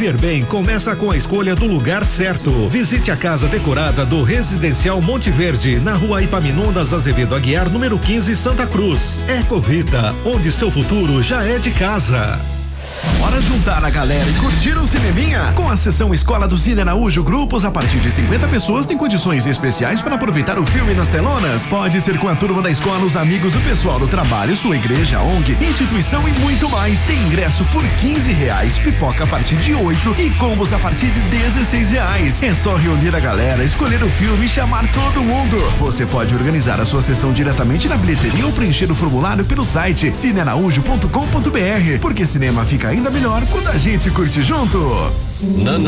Viver bem começa com a escolha do lugar certo. Visite a casa decorada do Residencial Monte Verde, na rua Ipaminondas Azevedo Aguiar, número 15, Santa Cruz. Ecovita, onde seu futuro já é de casa. Bora juntar a galera e curtir um cineminha? Com a sessão Escola do Cine Araújo, grupos a partir de 50 pessoas têm condições especiais para aproveitar o filme nas telonas. Pode ser com a turma da escola, os amigos, o pessoal do trabalho, sua igreja, ONG, instituição e muito mais. Tem ingresso por R$15, pipoca a partir de 8 e combos a partir de R$16. É só reunir a galera, escolher o filme e chamar todo mundo. Você pode organizar a sua sessão diretamente na bilheteria ou preencher o formulário pelo site cinearaújo.com.br, porque cinema fica ainda melhor quando a gente curte junto.